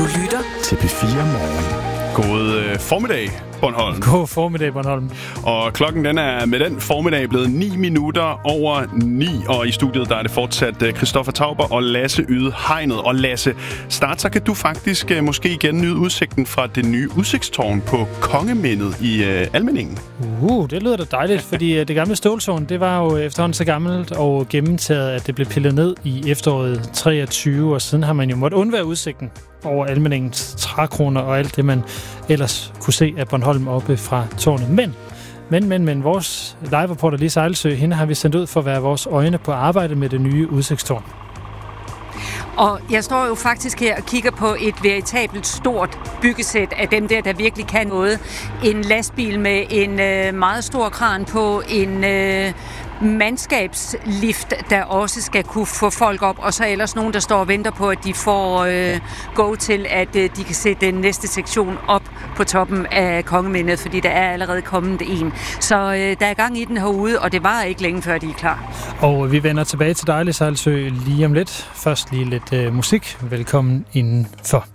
Du lytter til P4 Morgen. God formiddag, Bornholm. God formiddag, Bornholm. Og klokken den er med den formiddag blevet 9 minutter over 9. Og i studiet der er det fortsat Christoffer Tauber og Lasse Yde Hegnet. Og Lasse, start så kan du faktisk måske igen nyde udsigten fra det nye udsigtstårn på Kongemindet i Almindingen. Det lyder da dejligt, fordi det gamle ståltårn, det var jo efterhånden så gammelt og gennemtaget, at det blev pillet ned i efteråret 23, og siden har man jo måttet undvære udsigten over Almindingens trækroner og alt det, man ellers kunne se af Bornholm oppe fra tårnet. Men vores live-reporter Lise Ejlsø, hende har vi sendt ud for at være vores øjne på arbejde med det nye udsigtstårn. Og jeg står jo faktisk her og kigger på et veritabelt stort byggesæt af dem der virkelig kan noget. En lastbil med en meget stor kran på, en mandskabslift, der også skal kunne få folk op, og så ellers nogen, der står og venter på, at de får go til, at de kan sætte den næste sektion op på toppen af Kongemindet, fordi der er allerede kommet en. Så der er gang i den herude, og det var ikke længe før de er klar. Og vi vender tilbage til dig, Lise Ejlsø, lige om lidt. Først lige lidt musik. Velkommen indenfor.